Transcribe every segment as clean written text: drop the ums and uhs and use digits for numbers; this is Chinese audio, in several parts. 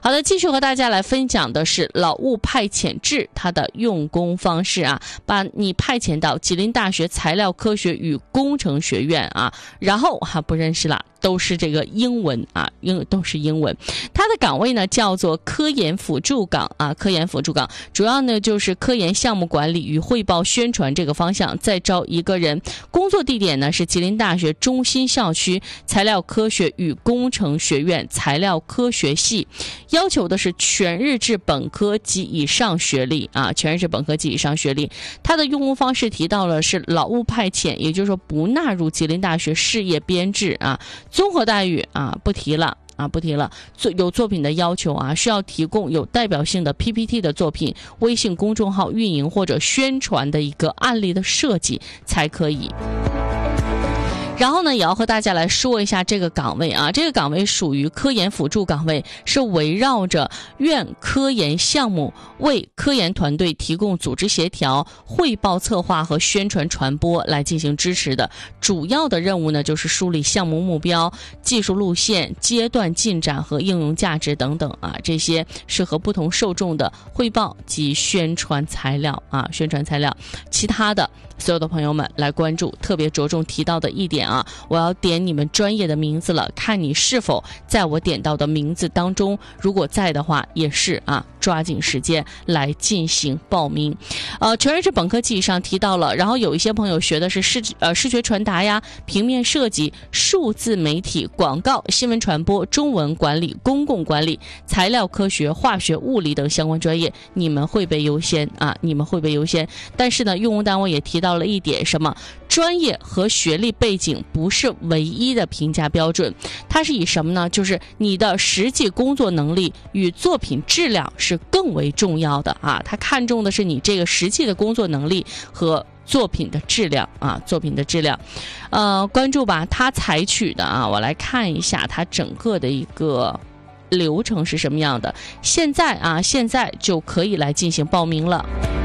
好的，继续和大家来分享的是劳务派遣制它的用工方式啊，把你派遣到吉林大学材料科学与工程学院啊，然后不认识了。都是这个英文啊，都是英文。它的岗位呢叫做科研辅助岗啊，科研辅助岗主要呢就是科研项目管理与汇报宣传这个方向，再招一个人。工作地点呢是吉林大学中心校区材料科学与工程学院材料科学系，要求的是全日制本科及以上学历啊，全日制本科及以上学历。它的用工方式提到了是劳务派遣，也就是说不纳入吉林大学事业编制啊。综合待遇不提了，有作品的要求需要提供有代表性的 PPT 的作品、微信公众号运营或者宣传的一个案例的设计才可以。然后呢，也要和大家来说一下这个岗位啊，这个岗位属于科研辅助岗位，是围绕着院科研项目为科研团队提供组织协调、汇报策划和宣传传播来进行支持的。主要的任务呢，就是梳理项目目标、技术路线、阶段进展和应用价值等等啊，这些适合不同受众的汇报及宣传材料啊，宣传材料。其他的所有的朋友们来关注，特别着重提到的一点啊，我要点你们专业的名字了，看你是否在我点到的名字当中，如果在的话也是抓紧时间来进行报名。全日制本科及以上提到了，然后有一些朋友学的是视觉传达呀、平面设计、数字媒体、广告、新闻传播、中文管理、公共管理、材料科学、化学、物理等相关专业，你们会被优先啊，你们会被优先。但是呢，用工单位也提到了一点，什么？专业和学历背景不是唯一的评价标准，它是以什么呢？就是你的实际工作能力与作品质量是更为重要的啊，它看重的是你这个实际的工作能力和作品的质量啊，作品的质量。关注吧，它采取的我来看一下它整个的一个流程是什么样的。现在就可以来进行报名了。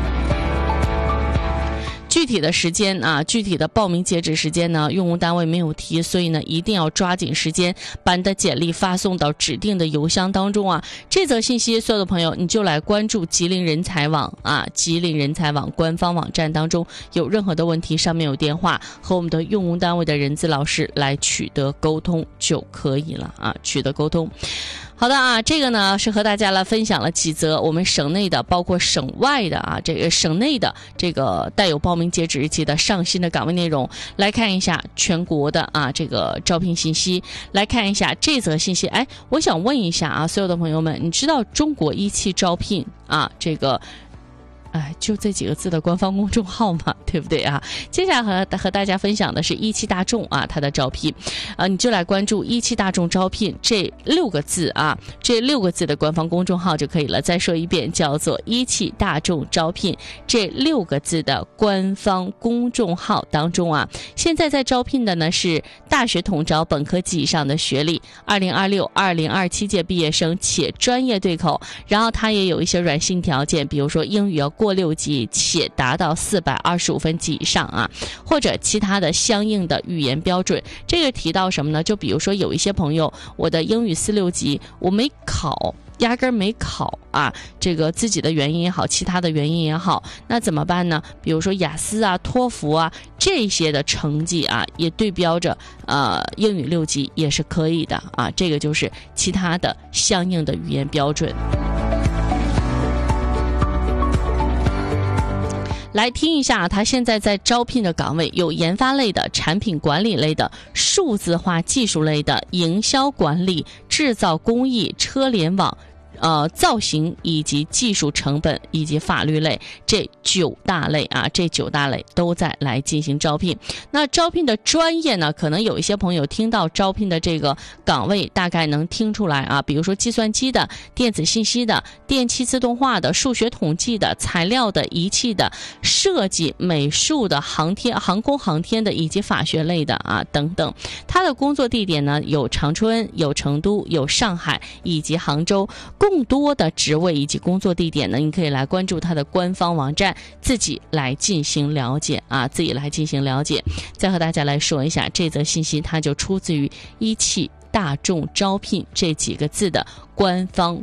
具体的时间具体的报名截止时间呢，用工单位没有提，所以呢一定要抓紧时间把你的简历发送到指定的邮箱当中这则信息所有的朋友你就来关注吉林人才网吉林人才网官方网站当中，有任何的问题上面有电话，和我们的用工单位的人资老师来取得沟通就可以了取得沟通。好的这个呢是和大家来分享了几则我们省内的包括省外的这个省内的这个带有报名截止日期的上新的岗位内容。来看一下全国的这个招聘信息，来看一下这则信息。我想问一下所有的朋友们，你知道中国一汽招聘这个就这几个字的官方公众号嘛，对不对接下来和大家分享的是一汽大众它的招聘你就来关注一汽大众招聘这6个字这6个字的官方公众号就可以了。再说一遍，叫做一汽大众招聘这6个字的官方公众号当中现在在招聘的呢是大学统招本科及以上的学历，2026、2027届毕业生且专业对口，然后它也有一些软性条件，比如说英语要过6级且达到425分及以上或者其他的相应的语言标准。这个提到什么呢？就比如说有一些朋友，我的英语4、6级我没考，压根儿没考这个自己的原因也好，其他的原因也好，那怎么办呢？比如说雅思托福这些的成绩也对标着英语6级也是可以的这个就是其他的相应的语言标准。来听一下他现在在招聘的岗位有研发类的、产品管理类的、数字化技术类的、营销管理、制造工艺、车联网、造型以及技术成本以及法律类，这9大类这9大类都在来进行招聘。那招聘的专业呢，可能有一些朋友听到招聘的这个岗位大概能听出来比如说计算机的、电子信息的、电气自动化的、数学统计的、材料的、仪器的、设计美术的、航空航天的以及法学类的等等。他的工作地点呢有长春、有成都、有上海以及杭州。更多的职位以及工作地点呢，你可以来关注他的官方网站，自己来进行了解自己来进行了解。再和大家来说一下这则信息，它就出自于一汽大众招聘这几个字的官方